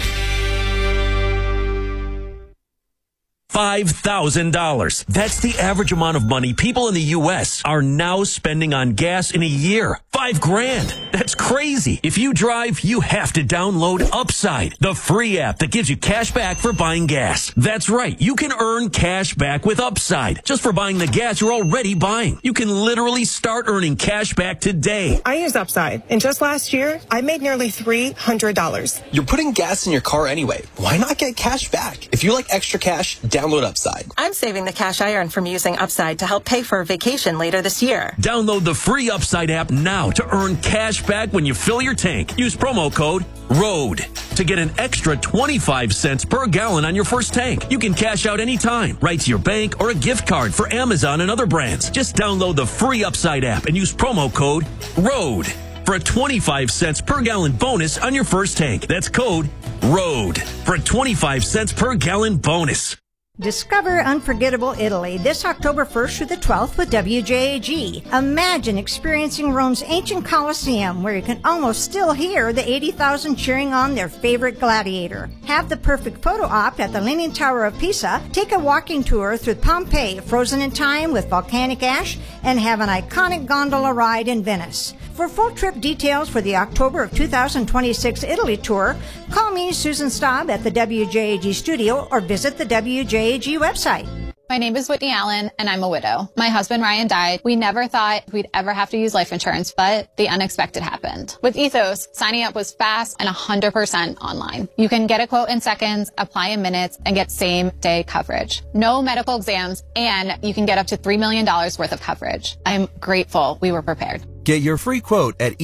$5,000. That's the average amount of money people in the U.S. are now spending on gas in a year. $5,000. That's crazy. If you drive, you have to download Upside, the free app that gives you cash back for buying gas. That's right. You can earn cash back with Upside just for buying the gas you're already buying. You can literally start earning cash back today. I use Upside, and just last year, I made nearly $300. You're putting gas in your car anyway. Why not get cash back? If you like extra cash, download Upside. I'm saving the cash I earn from using Upside to help pay for a vacation later this year. Download the free Upside app now to earn cash back when you fill your tank. Use promo code ROAD to get an extra 25 cents per gallon on your first tank. You can cash out anytime, right to your bank or a gift card for Amazon and other brands. Just download the free Upside app and use promo code ROAD for a 25 cents per gallon bonus on your first tank. That's code ROAD for a 25 cents per gallon bonus. Discover unforgettable Italy this October 1st through the 12th with WJAG. Imagine experiencing Rome's ancient Colosseum, where you can almost still hear the 80,000 cheering on their favorite gladiator. Have the perfect photo op at the Leaning Tower of Pisa, take a walking tour through Pompeii, frozen in time with volcanic ash, and have an iconic gondola ride in Venice. For full trip details for the October of 2026 Italy tour, call me, Susan Staub, at the WJAG studio or visit the WJAG website. My name is Whitney Allen, and I'm a widow. My husband, Ryan, died. We never thought we'd ever have to use life insurance, but the unexpected happened. With Ethos, signing up was fast and 100% online. You can get a quote in seconds, apply in minutes, and get same-day coverage. No medical exams, and you can get up to $3 million worth of coverage. I'm grateful we were prepared. Get your free quote at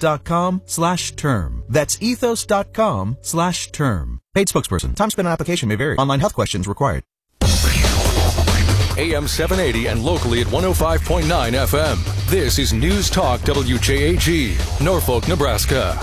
ethos.com/term. That's ethos.com/term. Paid spokesperson. Time spent on application may vary. Online health questions required. AM 780 and locally at 105.9 FM. This is News Talk WJAG, Norfolk, Nebraska.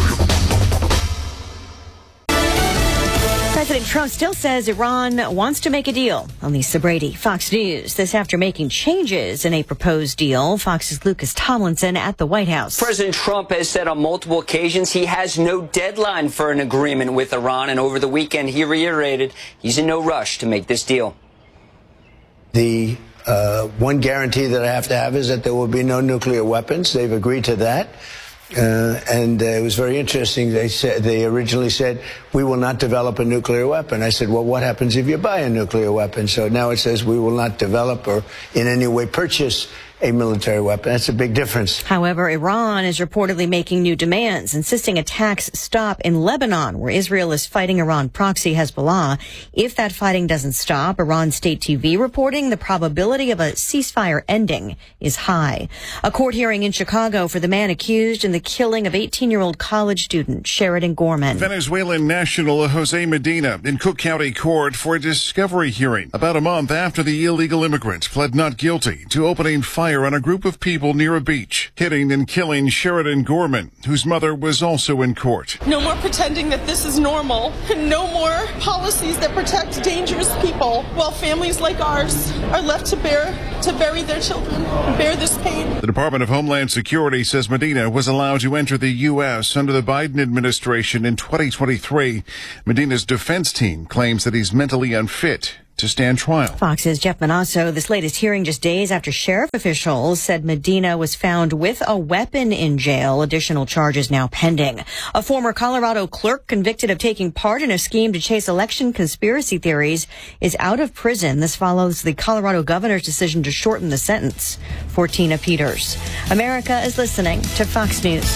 President Trump still says Iran wants to make a deal. On Lisa Brady, Fox News. This after making changes in a proposed deal. Fox's Lucas Tomlinson at the White House. President Trump has said on multiple occasions he has no deadline for an agreement with Iran, and over the weekend he reiterated he's in no rush to make this deal. The one guarantee that I have to have is that there will be no nuclear weapons. They've agreed to that. And it was very interesting. They originally said, we will not develop a nuclear weapon. I said, well, what happens if you buy a nuclear weapon? So now it says we will not develop or in any way purchase a military weapon. That's a big difference. However, Iran is reportedly making new demands, insisting attacks stop in Lebanon, where Israel is fighting Iran proxy Hezbollah. If that fighting doesn't stop, Iran state TV reporting the probability of a ceasefire ending is high. A court hearing in Chicago for the man accused in the killing of 18-year-old college student Sheridan Gorman. Venezuelan national Jose Medina in Cook County Court for a discovery hearing about a month after the illegal immigrant pled not guilty to opening fire on a group of people near a beach, hitting and killing Sheridan Gorman, whose mother was also in court. No more pretending that this is normal. No more policies that protect dangerous people while families like ours are left to bury their children, bear this pain. The Department of Homeland Security says Medina was allowed to enter the U.S. under the Biden administration in 2023. Medina's defense team claims that he's mentally unfit to stand trial. Fox's Jeff Manasso. This latest hearing just days after sheriff officials said Medina was found with a weapon in jail. Additional charges now pending. A former Colorado clerk convicted of taking part in a scheme to chase election conspiracy theories is out of prison. This follows the Colorado governor's decision to shorten the sentence. For Tina Peters. America is listening to Fox News.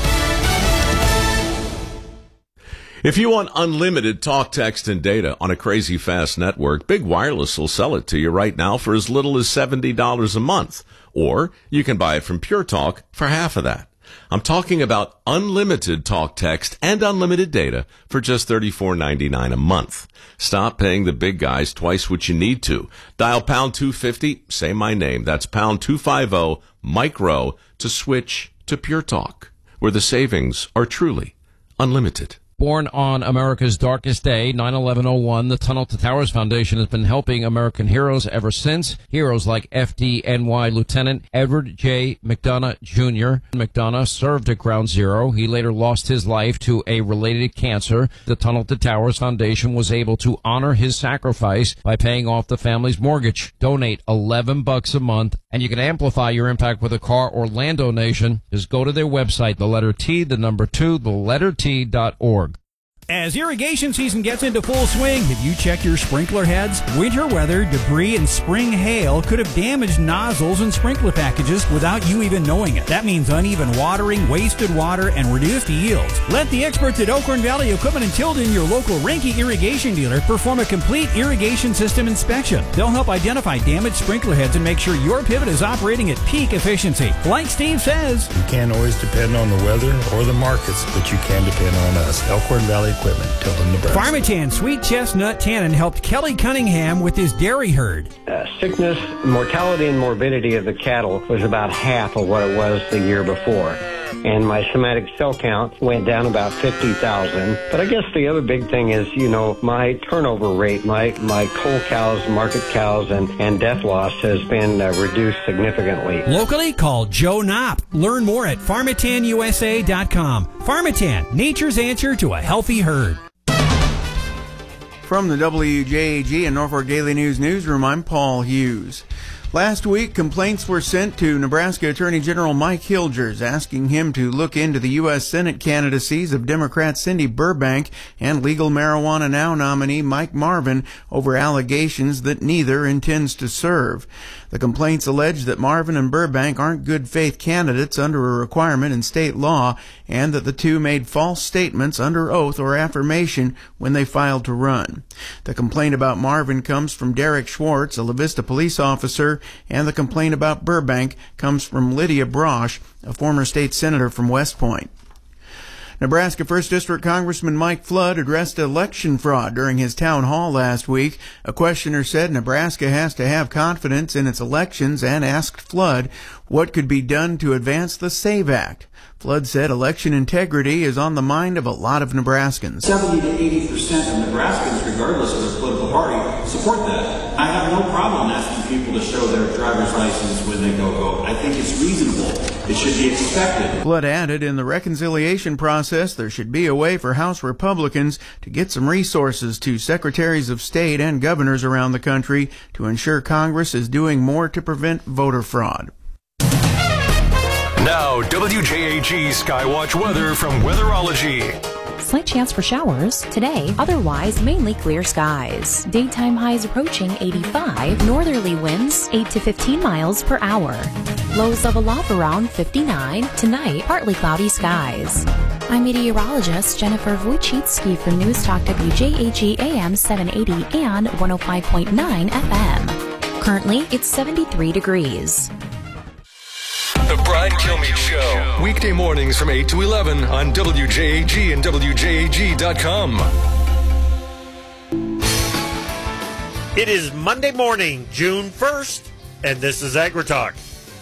If you want unlimited talk, text, and data on a crazy fast network, Big Wireless will sell it to you right now for as little as $70 a month. Or you can buy it from Pure Talk for half of that. I'm talking about unlimited talk, text, and unlimited data for just $34.99 a month. Stop paying the big guys twice what you need to. Dial pound 250, say my name. That's pound 250, micro, to switch to Pure Talk, where the savings are truly unlimited. Born on America's darkest day, 9/11/01, the Tunnel to Towers Foundation has been helping American heroes ever since. Heroes like FDNY Lieutenant Edward J. McDonough Jr. McDonough served at Ground Zero. He later lost his life to a related cancer. The Tunnel to Towers Foundation was able to honor his sacrifice by paying off the family's mortgage. Donate $11 a month, and you can amplify your impact with a car or land donation. Just go to their website, the letter T, the number 2, the letter T.org. As irrigation season gets into full swing, have you checked your sprinkler heads? Winter weather, debris, and spring hail could have damaged nozzles and sprinkler packages without you even knowing it. That means uneven watering, wasted water, and reduced yields. Let the experts at Oakland Valley Equipment in Tilden, your local Rinke irrigation dealer, perform a complete irrigation system inspection. They'll help identify damaged sprinkler heads and make sure your pivot is operating at peak efficiency. Like Steve says, you can't always depend on the weather or the markets, but you can depend on us. Elkhorn Valley Equipment, Tilden, Nebraska. Pharmatan Sweet Chestnut Tannin helped Kelly Cunningham with his dairy herd. Sickness, mortality, and morbidity of the cattle was about half of what it was the year before. And my somatic cell count went down about 50,000. But I guess the other big thing is, my turnover rate, my cull cows, market cows, and death loss has been reduced significantly. Locally, call Joe Knopp. Learn more at PharmatanUSA.com. Pharmatan, nature's answer to a healthy herd. From the WJAG and Norfolk Daily News newsroom, I'm Paul Hughes. Last week, complaints were sent to Nebraska Attorney General Mike Hilgers asking him to look into the U.S. Senate candidacies of Democrat Cindy Burbank and Legal Marijuana Now nominee Mike Marvin over allegations that neither intends to serve. The complaints allege that Marvin and Burbank aren't good faith candidates under a requirement in state law and that the two made false statements under oath or affirmation when they filed to run. The complaint about Marvin comes from Derek Schwartz, a La Vista police officer, and the complaint about Burbank comes from Lydia Brosh, a former state senator from West Point. Nebraska 1st District Congressman Mike Flood addressed election fraud during his town hall last week. A questioner said Nebraska has to have confidence in its elections and asked Flood what could be done to advance the SAVE Act. Flood said election integrity is on the mind of a lot of Nebraskans. 70 to 80% of Nebraskans, regardless of their political party, support that. I have no problem asking people to show their driver's license when they go vote. I think it's reasonable. It should be expected. Flood added in the reconciliation process there should be a way for House Republicans to get some resources to secretaries of state and governors around the country to ensure Congress is doing more to prevent voter fraud. Now, WJAG Skywatch weather from Weatherology. Slight chance for showers today, otherwise mainly clear skies. Daytime highs approaching 85, northerly winds 8 to 15 miles per hour. Lows level off around 59. Tonight, partly cloudy skies. I'm meteorologist Jennifer Wojcicki for News Talk WJAG AM 780 and 105.9 FM. Currently, it's 73 degrees. The Brian Kilmeade Show. Weekday mornings from 8 to 11 on WJAG and WJAG.com. It is Monday morning, June 1st, and this is AgriTalk.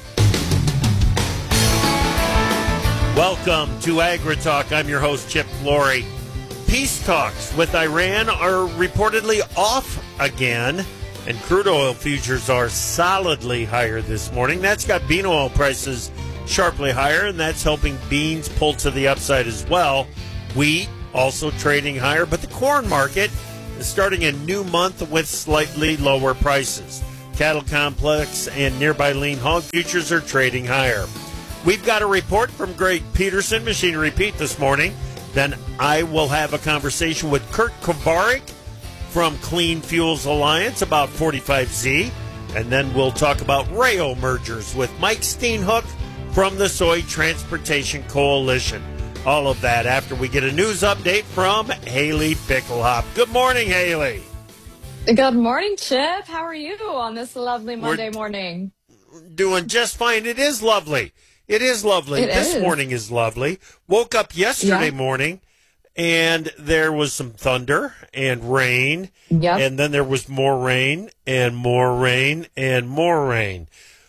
Welcome to AgriTalk. I'm your host, Chip Flory. Peace talks with Iran are reportedly off again, and crude oil futures are solidly higher this morning. That's got bean oil prices sharply higher, and that's helping beans pull to the upside as well. Wheat also trading higher, but the corn market is starting a new month with slightly lower prices. Cattle complex and nearby lean hog futures are trading higher. We've got a report from Greg Peterson, Machinery Pete, this morning. Then I will have a conversation with Kurt Kovarik from Clean Fuels Alliance about 45Z. And then we'll talk about rail mergers with Mike Steenhoek from the Soy Transportation Coalition. All of that after we get a news update from Haley Pickelhop. Good morning, Haley. Good morning, Chip. How are you on this lovely Monday morning? Doing just fine. It is lovely. It is lovely. This morning is lovely. Woke up yesterday morning, and there was some thunder and rain. Yep. And then there was more rain and more rain and more rain.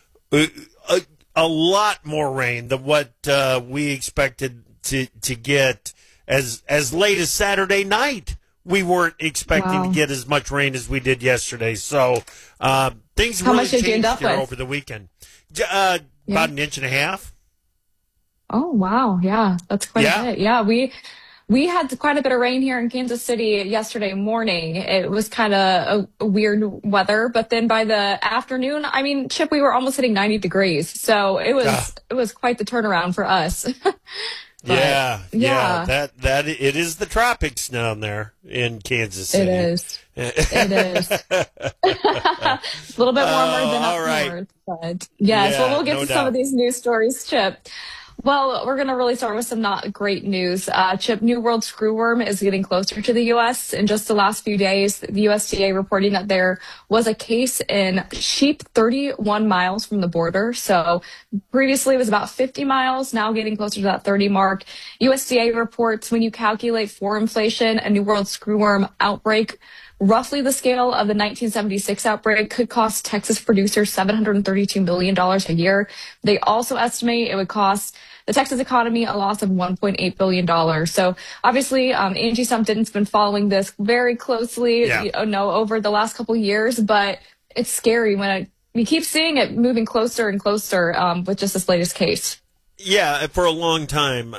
A lot more rain than what we expected to get as late as Saturday night. We weren't expecting to get as much rain as we did yesterday. So things really changed here over the weekend. About an inch and a half. Oh, wow. Yeah, that's quite a bit. Yeah, we had quite a bit of rain here in Kansas City yesterday morning. It was kind of a weird weather, but then by the afternoon, I mean, Chip, we were almost hitting 90 degrees. So it was quite the turnaround for us. That it is the tropics down there in Kansas City. It is. A little bit warmer than up north, but so we'll get to some of these news stories, Chip. Well, we're going to really start with some not great news. Chip, New World screwworm is getting closer to the U.S. In just the last few days, the USDA reporting that there was a case in sheep 31 miles from the border. So previously it was about 50 miles, now getting closer to that 30 mark. USDA reports when you calculate for inflation, a New World screwworm outbreak roughly the scale of the 1976 outbreak could cost Texas producers $732 million a year. They also estimate it would cost the Texas economy a loss of $1.8 billion. So obviously, Angie Stumpton's been following this very closely, over the last couple of years, but it's scary when we keep seeing it moving closer and closer with just this latest case. Yeah, for a long time,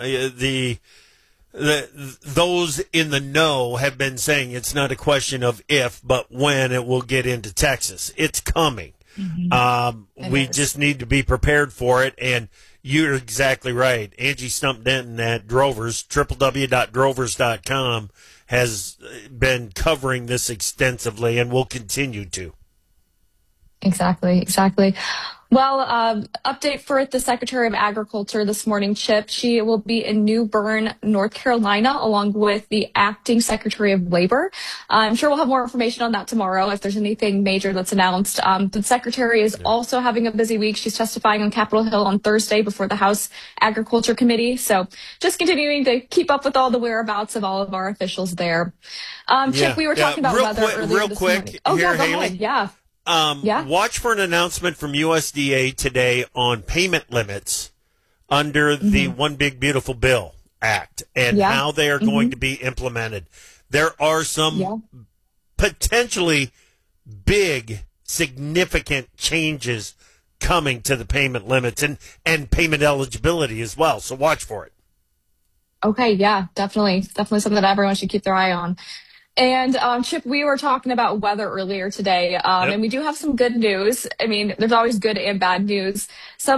those in the know have been saying it's not a question of if, but when it will get into Texas. It's coming. Mm-hmm. We just need to be prepared for it. And you're exactly right. Angie Stump-Denton at Drovers, www.drovers.com, has been covering this extensively and will continue to. Exactly. Well, update for the Secretary of Agriculture this morning, Chip. She will be in New Bern, North Carolina, along with the acting Secretary of Labor. I'm sure we'll have more information on that tomorrow if there's anything major that's announced. The Secretary is also having a busy week. She's testifying on Capitol Hill on Thursday before the House Agriculture Committee. So just continuing to keep up with all the whereabouts of all of our officials there. Chip, we were talking about weather earlier this morning. Oh, yeah, go ahead. Watch for an announcement from USDA today on payment limits under the One Big Beautiful Bill Act and how they are going to be implemented. There are some potentially big, significant changes coming to the payment limits and payment eligibility as well. So watch for it. Okay, yeah, definitely something that everyone should keep their eye on. And Chip, we were talking about weather earlier today, and we do have some good news. I mean, there's always good and bad news. Some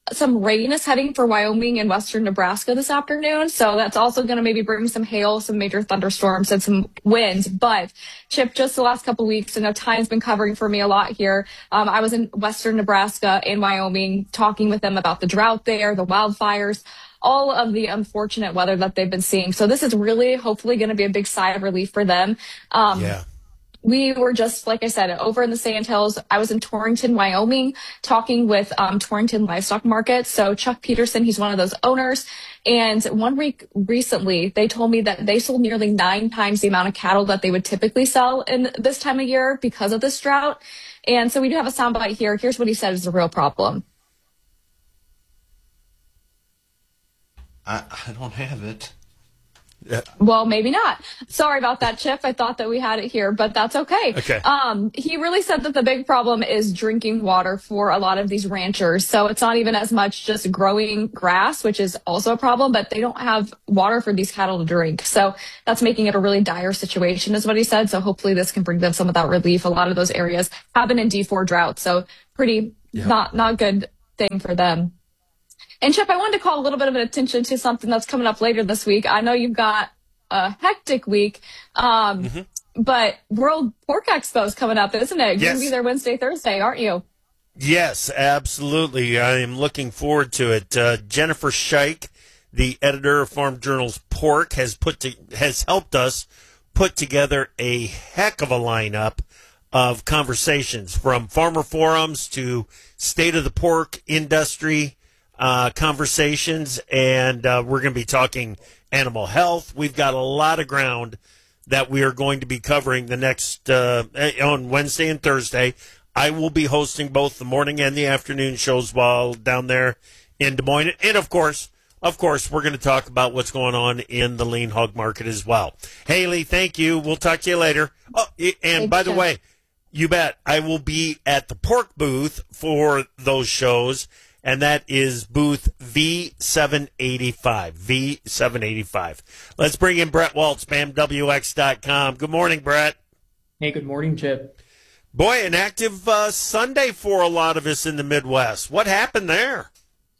some rain is heading for Wyoming and western Nebraska this afternoon. So that's also going to maybe bring some hail, some major thunderstorms, and some winds. But Chip, just the last couple of weeks, I know Time's been covering for me a lot here. I was in western Nebraska and Wyoming talking with them about the drought there, the wildfires, all of the unfortunate weather that they've been seeing. So this is really hopefully going to be a big sigh of relief for them. We were just, like I said, over in the Sandhills. I was in Torrington, Wyoming, talking with Torrington Livestock Market. So Chuck Peterson, he's one of those owners. And 1 week recently, they told me that they sold nearly 9 times the amount of cattle that they would typically sell in this time of year because of this drought. And so we do have a soundbite here. Here's what he said is the real problem. I don't have it. Well, maybe not. Sorry about that, Chip. I thought that we had it here, but that's okay. He really said that the big problem is drinking water for a lot of these ranchers. So it's not even as much just growing grass, which is also a problem, but they don't have water for these cattle to drink. So that's making it a really dire situation, is what he said. So hopefully this can bring them some of that relief. A lot of those areas have been in D4 drought. So pretty not good thing for them. And Chip, I wanted to call a little bit of attention to something that's coming up later this week. I know you've got a hectic week, but World Pork Expo is coming up, isn't it? You're going to be there Wednesday, Thursday, aren't you? Yes, absolutely. I am looking forward to it. Jennifer Scheich, the editor of Farm Journal's Pork, has helped us put together a heck of a lineup of conversations, from farmer forums to state of the pork industry conversations, and we're going to be talking animal health. We've got a lot of ground that we are going to be covering the next on Wednesday and Thursday. I will be hosting both the morning and the afternoon shows while down there in Des Moines, and of course, we're going to talk about what's going on in the lean hog market as well. Haley, thank you. We'll talk to you later. Oh, and by the way, you bet I will be at the pork booth for those shows. And that is booth V785. V785. Let's bring in Brett Waltz, BAMWX.com. Good morning, Brett. Hey, good morning, Chip. Boy, an active Sunday for a lot of us in the Midwest. What happened there?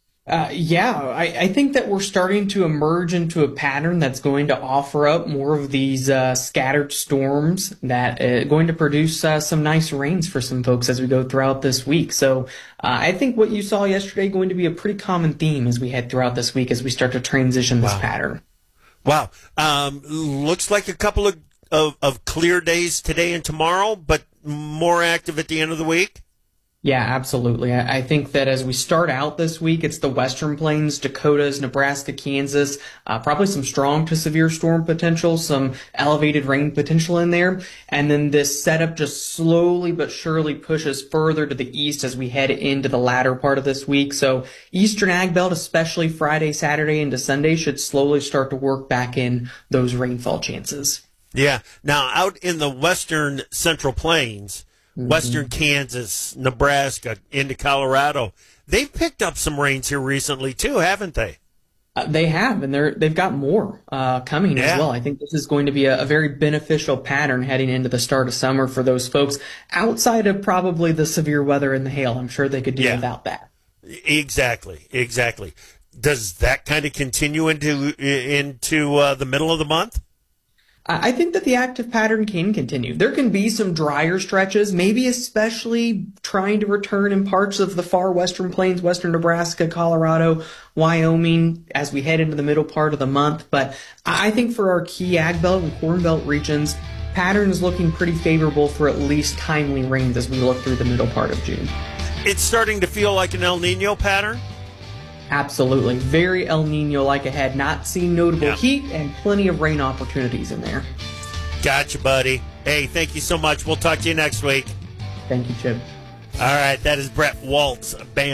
I think that we're starting to emerge into a pattern that's going to offer up more of these scattered storms that are going to produce some nice rains for some folks as we go throughout this week. So I think what you saw yesterday going to be a pretty common theme as we head throughout this week as we start to transition this pattern. Wow. Looks like a couple of clear days today and tomorrow, but more active at the end of the week? Yeah, absolutely. I think that as we start out this week, it's the Western Plains, Dakotas, Nebraska, Kansas, probably some strong to severe storm potential, some elevated rain potential in there. And then this setup just slowly but surely pushes further to the east as we head into the latter part of this week. So Eastern Ag Belt, especially Friday, Saturday, into Sunday, should slowly start to work back in those rainfall chances. Yeah. Now, out in the Western Central Plains, Western Kansas, Nebraska, into Colorado, they've picked up some rains here recently too, haven't they? They have, and they've got more coming as well. I think this is going to be a very beneficial pattern heading into the start of summer for those folks outside of probably the severe weather and the hail. I'm sure they could do without that. Exactly. Does that kind of continue into the middle of the month? I think that the active pattern can continue. There can be some drier stretches, maybe especially trying to return in parts of the far Western Plains, Western Nebraska, Colorado, Wyoming, as we head into the middle part of the month. But I think for our key Ag Belt and Corn Belt regions, pattern is looking pretty favorable for at least timely rains as we look through the middle part of June. It's starting to feel like an El Nino pattern? Absolutely. Very El Nino-like ahead. Not seeing notable heat and plenty of rain opportunities in there. Gotcha, buddy. Hey, thank you so much. We'll talk to you next week. Thank you, Chip. All right, that is Brett Waltz,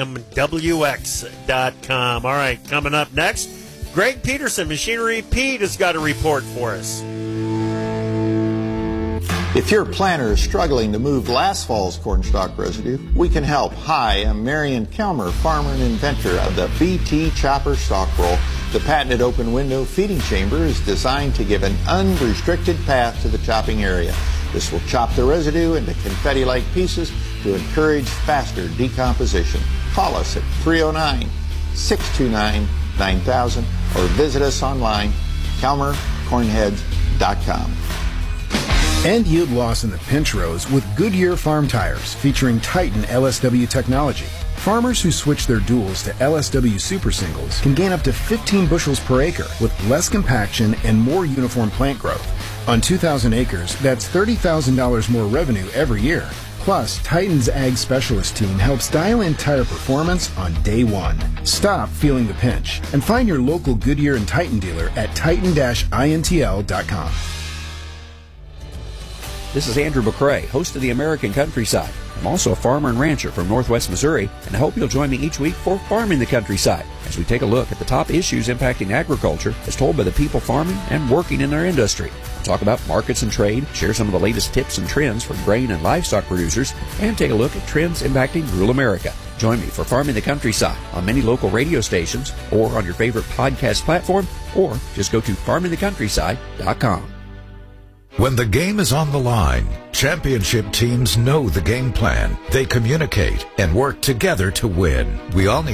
BAMWX.com. All right, coming up next, Greg Peterson, Machinery Pete, has got a report for us. If your planter is struggling to move last fall's cornstalk residue, we can help. Hi, I'm Marion Kelmer, farmer and inventor of the BT Chopper Stalk Roll. The patented open window feeding chamber is designed to give an unrestricted path to the chopping area. This will chop the residue into confetti-like pieces to encourage faster decomposition. Call us at 629-9000 or visit us online, KelmerCornheads.com. End yield loss in the pinch rows with Goodyear Farm Tires featuring Titan LSW technology. Farmers who switch their duals to LSW Super Singles can gain up to 15 bushels per acre with less compaction and more uniform plant growth. On 2,000 acres, that's $30,000 more revenue every year. Plus, Titan's Ag Specialist team helps dial in tire performance on day one. Stop feeling the pinch and find your local Goodyear and Titan dealer at titan-intl.com. This is Andrew McCrae, host of the American Countryside. I'm also a farmer and rancher from Northwest Missouri, and I hope you'll join me each week for Farming the Countryside, as we take a look at the top issues impacting agriculture as told by the people farming and working in their industry. We'll talk about markets and trade, share some of the latest tips and trends for grain and livestock producers, and take a look at trends impacting rural America. Join me for Farming the Countryside on many local radio stations or on your favorite podcast platform, or just go to farmingthecountryside.com. When the game is on the line, championship teams know the game plan. They communicate and work together to win. We all need